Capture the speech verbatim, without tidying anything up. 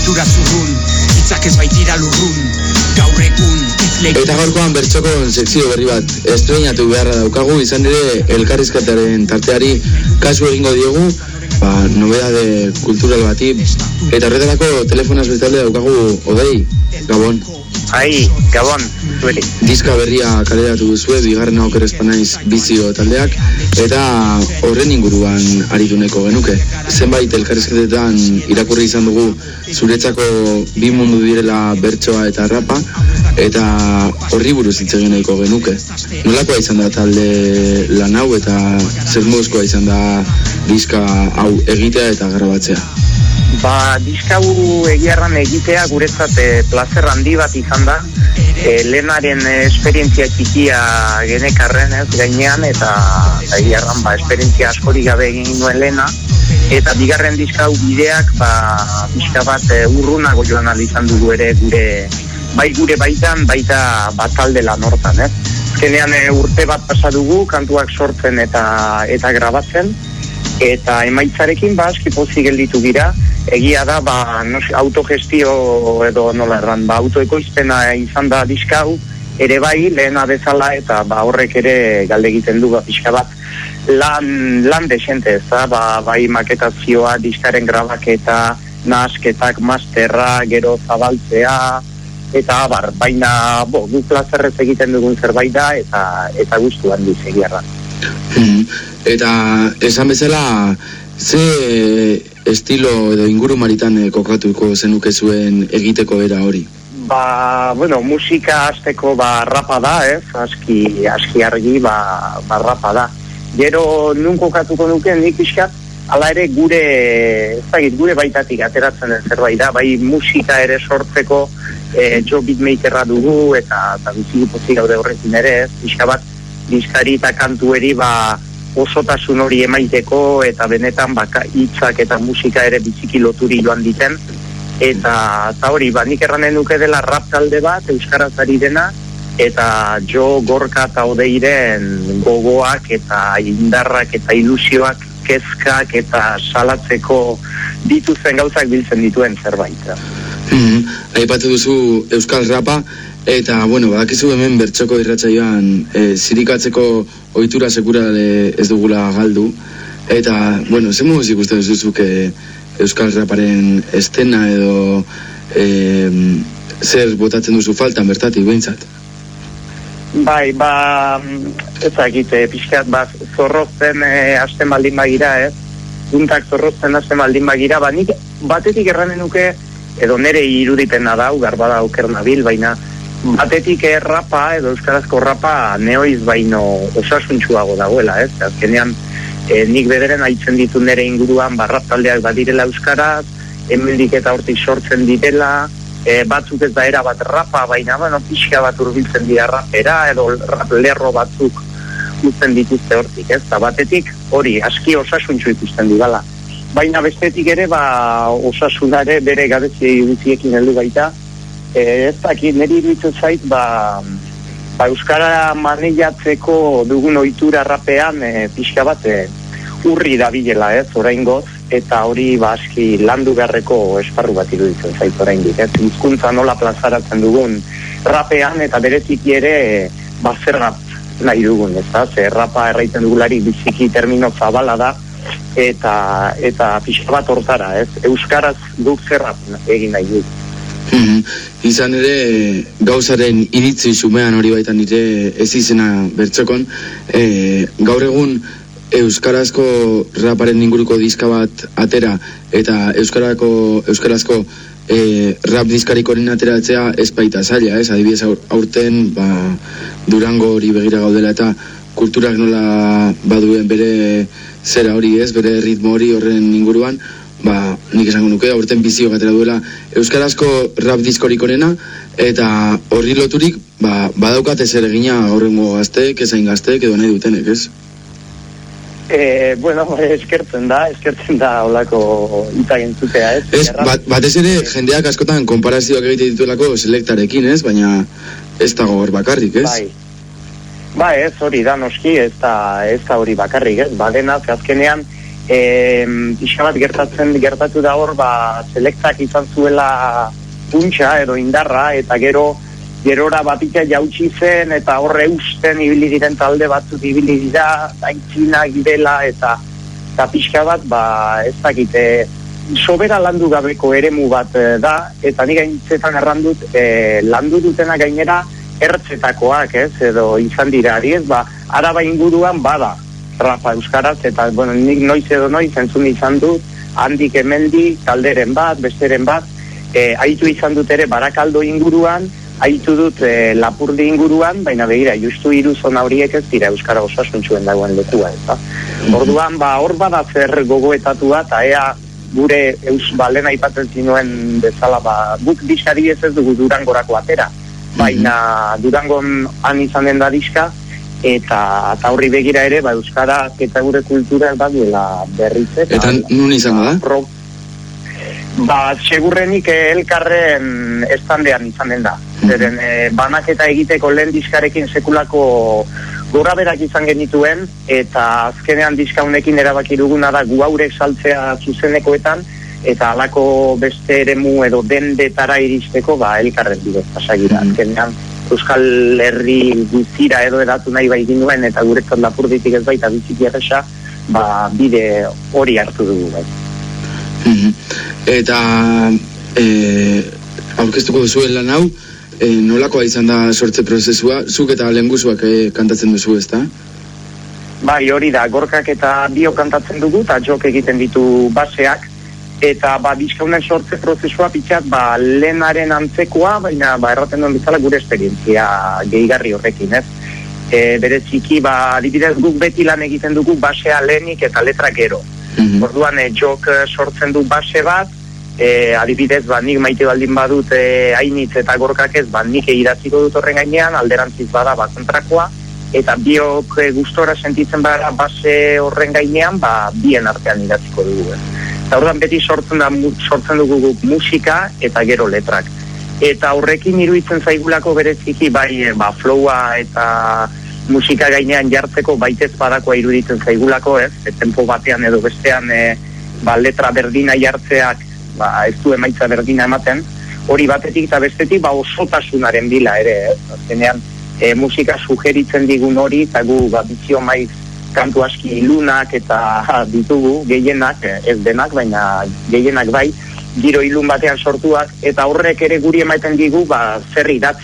kultura zurrun, hitzak ez baitira lurrun, gaur egun itzleik. Eta gaurkoan bertxoko sekzio berri bat estreinatu beharra daukagu, izan ere elkarrizketaren tarteari kasu egingo diogu, ba, nobedade kultural bati, eta horretarako telefonaz bestalde daukagu Odei, Gabon. Ai, Gabon, zueri. Diska berria kaleratu duzue, bigarren auker espanaiz bizio taldeak, eta horren inguruan arituneko genuke. Zenbait elkarrizketetan irakurri izan dugu zuretzako bi mundu direla bertsoa eta rapa, eta horri buruz hitz egin nahiko genuke. Nolakoa izan da talde lan hau eta zer moduzkoa izan da diska hau egitea eta grabatzea? Ba, diskau egiarran egitea guretzat e, plazer handi bat izan da. E, lehenaren e, esperientzia txikia genekarren ez gainean, eta egiarran ba, esperientzia askorik gabe egin nuen lehena. Eta bigarren diskau bideak, ba, diska bat e, urrunago joan izan dugu ere gure, bai gure baitan, baita batalde lan hortan, ez. Azkenean e, urte bat pasa dugu, kantuak sortzen eta eta grabatzen, eta emaitzarekin ba, aski pozik gelditu gira. Egia da, ba, no, autogestio edo nola erran, ba, autoekoizpena izan da diskau, ere bai, lehena bezala, eta ba, horrek ere galde egiten du, ba, pixka bat, lan, lan desente, ez da, ba, bai maketazioa, diskaren grabaketa, nahasketak, masterra, gero zabaltzea, eta abar, baina, bo, gu plazerrez egiten dugun zerbait da, eta, eta guztu handiz egiarra. Hmm. Eta esan bezala, ze estilo edo ingurumaritan kokatuko zenuke zuen egiteko era hori? Ba, bueno, musika hasteko ba rapa da, ez? Aski, aski argi ba, ba rapa da. Gero nun kokatuko nuke nik pixkat, hala ere gure, ez dakit, gure baitatik ateratzen den zerbait da, bai musika ere sortzeko e, jo beatmakerra dugu, eta, eta biziki pozik gaude horrekin ere, ez? Pixka bat, diskari eta kantueri ba osotasun hori emaiteko, eta benetan baka hitzak eta musika ere biziki loturi joan diten, eta, eta hori, ba, nik erranen nuke dela rap talde bat, euskaraz ari dena, eta jo Gorka eta Odeiren gogoak eta indarrak eta ilusioak, kezkak eta salatzeko dituzen gauzak biltzen dituen zerbait. Mm-hmm. Aipatu duzu euskal rapa, eta, bueno, badakizu hemen bertxoko irratsaioan e, zirikatzeko ohitura sekurale ez dugula galdu, eta, bueno, ze moduz ikusten duzuzuk e, euskal raparen estena edo e, zer botatzen duzu faltan bertatik behintzat? Bai, ba, ez dakite, pixkat, ba, zorrozten e, hasten baldin bagira, ez? Duntak zorrozten hasten baldin bagira, ba, nik batetik erranen nuke, edo nere irudipena da, garba da oker nabil, baina batetik rapa edo euskarazko rapa neoiz baino osasuntsuago dagoela, ez? Azkenean e, nik bederen aitzen ditu nere inguruan barrap taldeak badirela euskaraz, hemendik eta hortik sortzen direla, e, batzuk ez da era bat rapa, baina bueno, pixka bat hurbiltzen dira rapera edo rap lerro batzuk ikusten dituzte hortik, ez? Ta batetik hori aski osasuntsu ikusten didala. Baina bestetik ere ba osasunare bere gabezi guztiekin heldu baita. E, ez dakit, niri iruditzen zait, ba, ba euskara maneiatzeko dugun ohitura rapean e, pixka bat e, urri dabilela, ez, oraingoz, eta hori ba aski landu beharreko esparru bat iruditzen zait oraindik, ez, hizkuntza nola plazaratzen dugun rapean, eta bereziki ere ba zer rap nahi dugun, ez da, zer rapa erraiten dugulari biziki termino zabala da, eta eta pixka bat hortara, ez, euskaraz duk zer rap egin nahi dugu. Mm-hmm. Izan ere gauzaren iritzi xumean hori baitan nire ez izena bertxokon, e, gaur egun euskarazko raparen inguruko diska bat atera eta euskarako, euskarazko e, rap diskarik horien ateratzea ez baita zaila, ez? Adibidez aurten ba, Durango hori begira gaudela eta kulturak nola baduen bere zera hori, ez? Bere ritmo hori horren inguruan, ba, nik esango nuke, aurten bizio gatera duela euskarazko rap diskorik onena, eta horri loturik, ba, badaukat ezer egina horrengo gazteek, ezain gazteek edo nahi dutenek, ez? E, bueno, eskertzen da, eskertzen da olako ita entzutea, ez? Ez, bat, batez ere, jendeak askotan konparazioak egite dituelako selektarekin, ez? Baina ez dago hor bakarrik, ez? Bai, ba ez hori da noski, ez da, ez da hori bakarrik, ez? Badenaz, azkenean, e, pixka bat gertatzen gertatu da hor, ba, selektak izan zuela puntxa edo indarra, eta gero gerora batika jautsi zen, eta horre usten ibili diren talde batzuk ibili dira, aintzina gibela, eta, eta pixka bat, ba, ez dakite, sobera landu gabeko eremu bat e, da, eta nik gaintzetan errandut, e, landu dutena gainera ertzetakoak, ez, edo izan dira, ez, ba, Araba inguruan bada, rapa euskaraz, eta, bueno, nik noiz edo noiz entzun izan dut, handik hemendik, talderen bat, besteren bat, e, aitu izan dut ere Barakaldo inguruan, aitu dut e, Lapurdi inguruan, baina begira, justu hiru zona horiek ez dira euskara osasuntsuen dagoen lekua, eta. Orduan, ba, hor bada zer gogoetatua, eta ea gure eus balen aipatzen zinuen bezala, ba, guk diskari ez ez dugu Durangorako atera, baina Durangon han izan den da diska, eta eta horri begira ere, ba, euskara eta gure kultura baduela berritze. Eta nun izango da? Ba, ba, segurrenik elkarren estandean izan den da. Zeren, e, banaketa egiteko lehen diskarekin sekulako gora berak izan genituen, eta azkenean diska honekin erabaki duguna da gu haurek saltzea zuzenekoetan, eta halako beste eremu edo dendetara iristeko, ba, elkarren bidez pasagira. Azkenean, Euskal Herri guztira edo edatu nahi bai ginuen, eta guretzat Lapurditik ez baita biziki erresa, ba, bide hori hartu dugu bai. Mm-hmm. Eta e, aurkeztuko duzuen lan hau, e, nolakoa izan da sortze prozesua, zuk eta lehengusuak e, kantatzen duzu, ezta? Bai, hori da, Gorkak eta bio kantatzen dugu, eta jok egiten ditu baseak, eta ba, diskaunen sortze prozesua pitxat, ba, lehenaren antzekoa, baina ba, erraten duen bizala gure esperientzia gehigarri horrekin, ez? E, bereziki, ba, adibidez guk beti lan egiten dugu basea lehenik eta letra gero. Mm-hmm. Orduan, e, jok sortzen du base bat, e, adibidez, ba, nik maite baldin badut e, hainitz eta Gorkak ez, ba, nik idatziko dut horren gainean, alderantziz bada, ba, kontrakoa, eta biok e, gustora sentitzen bada base horren gainean, ba, bien artean idatziko dugu, ez? Eta orduan beti sortzen, da, sortzen dugu musika eta gero letrak. Eta horrekin iruditzen zaigulako bereziki bai ba, flowa eta musika gainean jartzeko baitez badakoa iruditzen zaigulako, ez? E, tempo batean edo bestean e, ba, letra berdina jartzeak ba, ez du emaitza berdina ematen. Hori batetik eta bestetik ba, osotasunaren bila ere, ez? Azkenean e, musika sugeritzen digun hori eta gu ba, bizio maiz kantu aski ilunak eta ha, ditugu, gehienak, ez denak, baina gehienak bai, giro ilun batean sortuak, eta horrek ere guri emaiten digu, ba, zer idatzi